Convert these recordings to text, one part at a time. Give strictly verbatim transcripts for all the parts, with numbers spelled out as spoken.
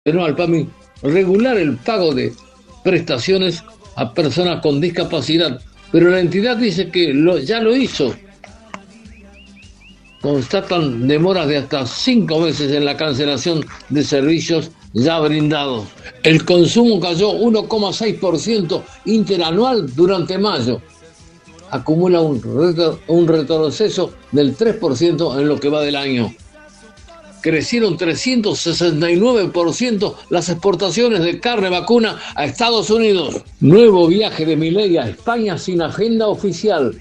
Nacional, PAMI, regular el pago de prestaciones a personas con discapacidad, pero la entidad dice que lo, ya lo hizo. Constatan demoras de hasta cinco meses en la cancelación de servicios ya brindados. El consumo cayó uno coma seis por ciento interanual durante mayo. Acumula un, retro, un retroceso del tres por ciento en lo que va del año. Crecieron trescientos sesenta y nueve por ciento las exportaciones de carne vacuna a Estados Unidos. Nuevo viaje de Milei a España sin agenda oficial.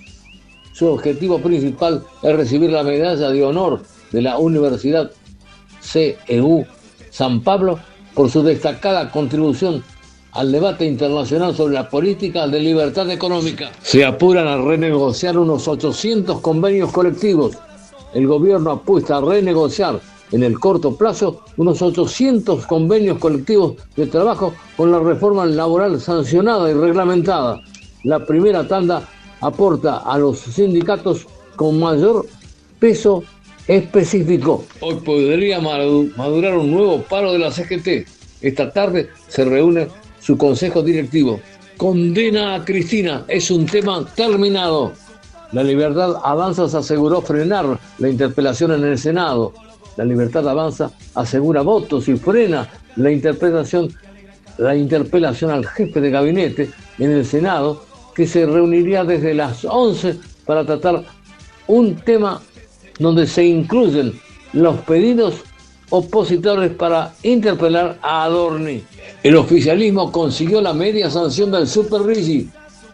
Su objetivo principal es recibir la medalla de honor de la Universidad C E U San Pablo por su destacada contribución al debate internacional sobre la política de libertad económica. Se apuran a renegociar unos ochocientos convenios colectivos. El gobierno apuesta a renegociar en el corto plazo unos ochocientos convenios colectivos de trabajo con la reforma laboral sancionada y reglamentada. La primera tanda aporta a los sindicatos con mayor peso específico. Hoy podría madurar un nuevo paro de la C G T. Esta tarde se reúne su consejo directivo. Condena a Cristina, es un tema terminado. La Libertad Avanza aseguró frenar la interpelación en el Senado. La Libertad Avanza asegura votos y frena la interpretación, la interpelación al jefe de gabinete en el Senado, que se reuniría desde las once para tratar un tema donde se incluyen los pedidos opositores para interpelar a Adorni. El oficialismo consiguió la media sanción del Super Rigi.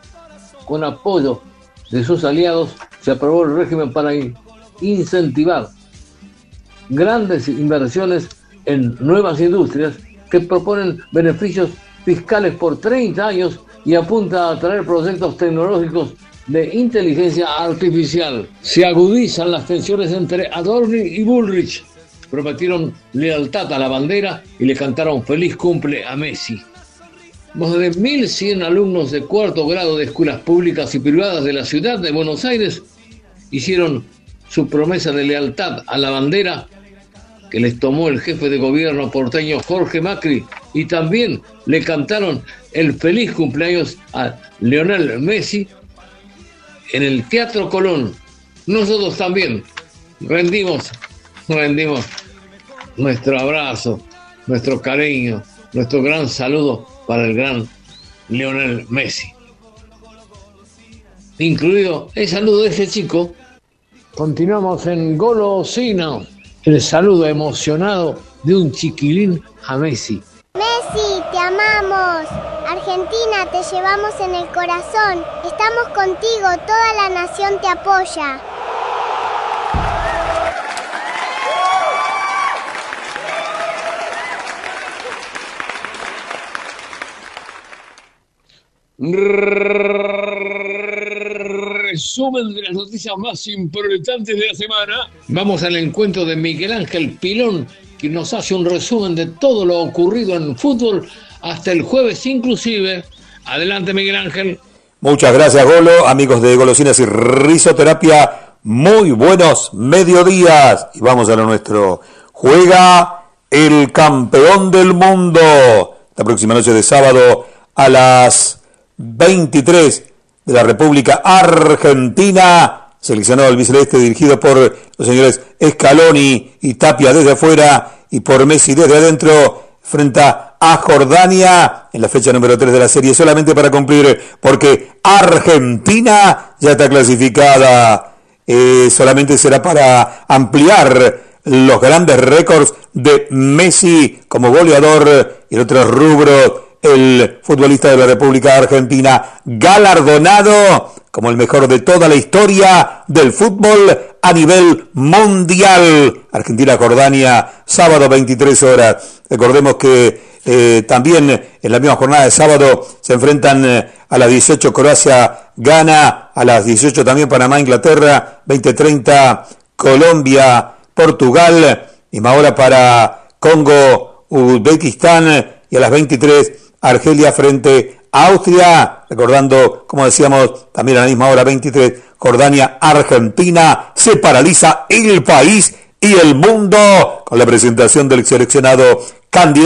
Con apoyo de sus aliados, se aprobó el régimen para incentivar grandes inversiones en nuevas industrias que proponen beneficios fiscales por treinta años y apunta a traer proyectos tecnológicos de inteligencia artificial. Se agudizan las tensiones entre Adorni y Bullrich. Prometieron lealtad a la bandera y le cantaron feliz cumple a Messi. Más de mil cien alumnos de cuarto grado de escuelas públicas y privadas de la ciudad de Buenos Aires hicieron su promesa de lealtad a la bandera que les tomó el jefe de gobierno porteño Jorge Macri, y también le cantaron el feliz cumpleaños a Lionel Messi en el Teatro Colón. Nosotros también rendimos, rendimos nuestro abrazo, nuestro cariño, nuestro gran saludo para el gran Lionel Messi, incluido el saludo de ese chico. Continuamos en Golosina, el saludo emocionado de un chiquilín a Messi. Messi, te amamos. Argentina, te llevamos en el corazón. Estamos contigo, toda la nación te apoya. Resumen de las noticias más importantes de la semana. Vamos al encuentro de Miguel Ángel Pilón, que nos hace un resumen de todo lo ocurrido en fútbol hasta el jueves inclusive. Adelante, Miguel Ángel. Muchas gracias, Golo. Amigos de Golosinas y Risoterapia, muy buenos mediodías. Y vamos a lo nuestro. Juega el campeón del mundo. La próxima noche de sábado a las veintitrés de la República Argentina, seleccionado el biceleste dirigido por los señores Scaloni y Tapia desde afuera y por Messi desde adentro, enfrenta a Jordania en la fecha número tres de la serie, solamente para cumplir, porque Argentina ya está clasificada. Eh, solamente será para ampliar los grandes récords de Messi como goleador y en otros rubros. El futbolista de la República Argentina, galardonado como el mejor de toda la historia del fútbol a nivel mundial. Argentina-Jordania, sábado veintitrés horas. Recordemos que eh, también en la misma jornada de sábado se enfrentan eh, a las dieciocho Croacia-Ghana, a las dieciocho también Panamá-Inglaterra, veinte treinta Colombia-Portugal, misma hora para Congo-Uzbekistán y a las veintitrés Argelia frente a Austria, recordando, como decíamos, también a la misma hora veintitrés, Jordania, Argentina, se paraliza el país y el mundo con la presentación del seleccionado candidato